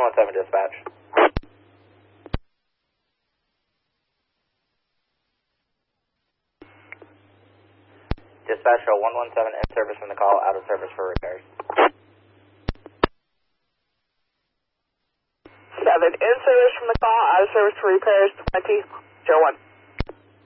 117 dispatch. Dispatch show 117 in service from the call, out of service for repairs. 7 in service from the call, out of service for repairs, 20, 01.